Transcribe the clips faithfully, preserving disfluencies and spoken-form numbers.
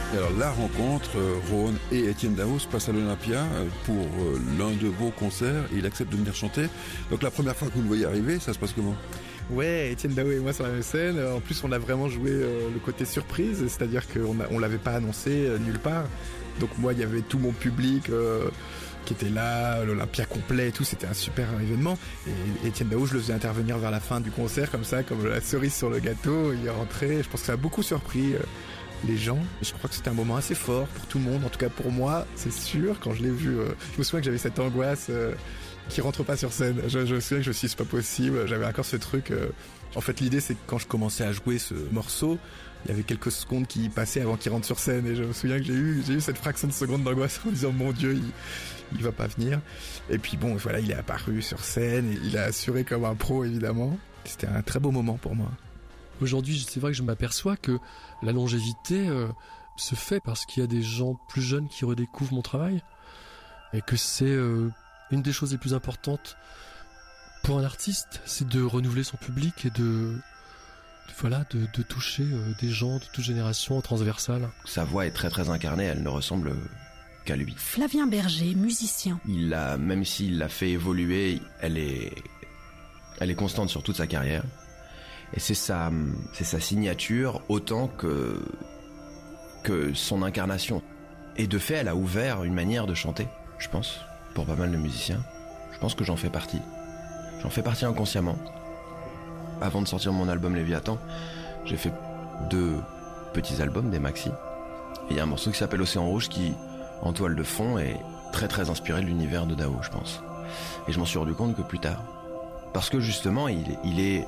Et alors la rencontre, euh, Rohan et Étienne Dao se passe à l'Olympia euh, pour euh, l'un de vos concerts et il accepte de venir chanter. Donc la première fois que vous le voyez arriver, ça se passe comment ? Ouais, Étienne Dao et moi sur la même scène. En plus, on a vraiment joué euh, le côté surprise, c'est-à-dire qu'on a, on l'avait pas annoncé euh, nulle part. Donc moi, il y avait tout mon public euh, qui était là, l'Olympia complet et tout, c'était un super événement. Et Étienne Dao, je le faisais intervenir vers la fin du concert, comme ça, comme la cerise sur le gâteau. Il est rentré, je pense que ça a beaucoup surpris euh, les gens. Je crois que c'était un moment assez fort pour tout le monde, en tout cas pour moi, c'est sûr. Quand je l'ai vu, euh, je me souviens que j'avais cette angoisse euh, qui rentre pas sur scène. Je, je me souviens que je me suis dit, c'est pas possible, j'avais encore ce truc... Euh... En fait, l'idée, c'est que quand je commençais à jouer ce morceau, il y avait quelques secondes qui passaient avant qu'il rentre sur scène. Et je me souviens que j'ai eu, j'ai eu cette fraction de seconde d'angoisse en disant, mon Dieu, il, il va pas venir. Et puis bon, voilà, il est apparu sur scène, et il a assuré comme un pro, évidemment. C'était un très beau moment pour moi. Aujourd'hui, c'est vrai que je m'aperçois que la longévité euh, se fait parce qu'il y a des gens plus jeunes qui redécouvrent mon travail. Et que c'est euh, une des choses les plus importantes pour un artiste, c'est de renouveler son public et de, voilà, de, de toucher euh, des gens de toute génération, transversale. Sa voix est très très incarnée, elle ne ressemble qu'à lui. Flavien Berger, musicien. Il a, même s'il l'a fait évoluer, elle est, elle est constante sur toute sa carrière. Et c'est sa, c'est sa signature autant que, que son incarnation. Et de fait, elle a ouvert une manière de chanter, je pense, pour pas mal de musiciens. Je pense que j'en fais partie. J'en fais partie inconsciemment. Avant de sortir mon album Léviathan, j'ai fait deux petits albums, des maxi. Et il y a un morceau qui s'appelle Océan Rouge qui, en toile de fond, est très très inspiré de l'univers de Dao, je pense. Et je m'en suis rendu compte que plus tard. Parce que justement, il, il est,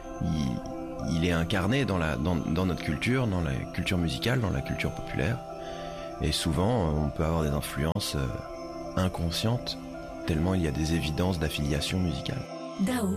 il, il est incarné dans la, dans, dans notre culture, dans la culture musicale, dans la culture populaire. Et souvent, on peut avoir des influences inconscientes, tellement il y a des évidences d'affiliation musicale. Dao,